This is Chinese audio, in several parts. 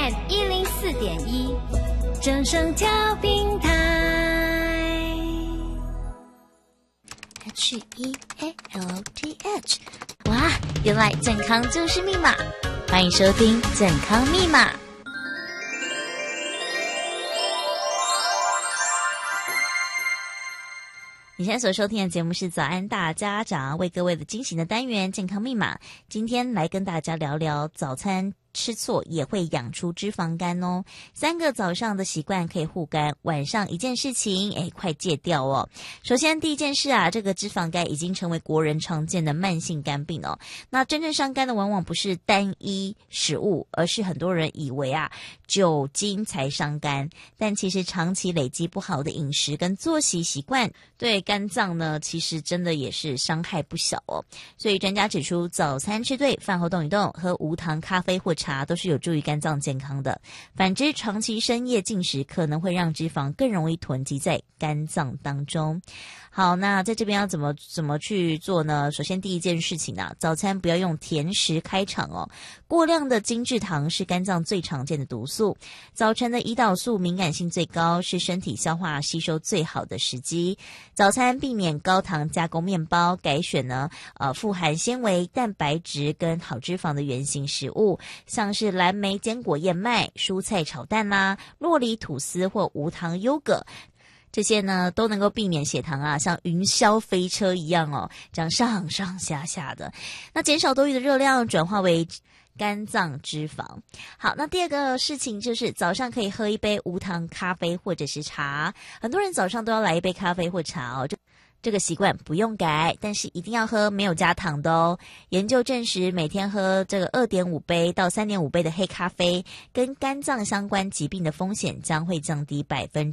FM 104.1，正声调频台。HEALTH， 哇，原来健康就是密码！欢迎收听《健康密码》。你现在所收听的节目是早安大家长，为各位的精行的单元健康密码。今天来跟大家聊聊早餐吃错也会养出脂肪肝哦。3个早上的习惯可以护肝，晚上一件事情，快戒掉哦。首先第一件事啊，这个脂肪肝已经成为国人常见的慢性肝病哦。那真正伤肝的往往不是单一食物，而是很多人以为啊酒精才伤肝，但其实长期累积不好的饮食跟作息习惯，对肝脏呢其实真的也是伤害不小哦。所以专家指出，早餐吃对，饭后动一动，喝无糖咖啡或茶都是有助于肝脏健康的。反之，长期深夜进食可能会让脂肪更容易囤积在肝脏当中。好，那在这边要怎么去做呢？首先第一件事情啊，早餐不要用甜食开场哦。过量的精制糖是肝脏最常见的毒素，早晨的胰岛素敏感性最高，是身体消化吸收最好的时机。早餐避免高糖加工面包，改选呢富含纤维、蛋白质跟好脂肪的原型食物，像是蓝莓坚果燕麦、蔬菜炒蛋啦、酪梨吐司或无糖优格。这些呢都能够避免血糖啊像云霄飞车一样哦，这样上上下下的，那减少多余的热量转化为肝脏脂肪。好，那第二个事情就是早上可以喝一杯无糖咖啡或者是茶。很多人早上都要来一杯咖啡或茶哦，这个习惯不用改，但是一定要喝没有加糖的哦。研究证实，每天喝这个 2.5 杯到 3.5 杯的黑咖啡，跟肝脏相关疾病的风险将会降低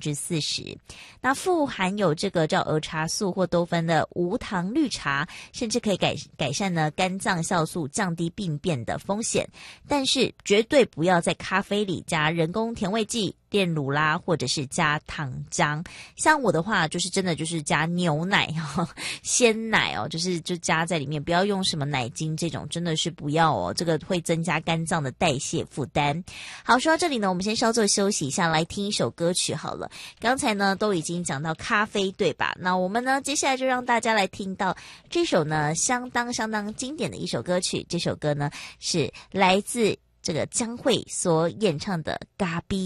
40%。那富含有这个叫儿茶素或多酚的无糖绿茶，甚至可以改善呢肝脏酵素，降低病变的风险。但是绝对不要在咖啡里加人工甜味剂、炼乳啦，或者是加糖浆。像我的话就是真的就是加牛奶鲜奶哦，就加在里面，不要用什么奶精这种，真的是不要哦，这个会增加肝脏的代谢负担。好，说到这里呢，我们先稍作休息一下，来听一首歌曲好了。刚才呢都已经讲到咖啡对吧？那我们呢接下来就让大家来听到这首呢相当经典的一首歌曲。这首歌呢是来自这个江蕙所演唱的《咖啡》。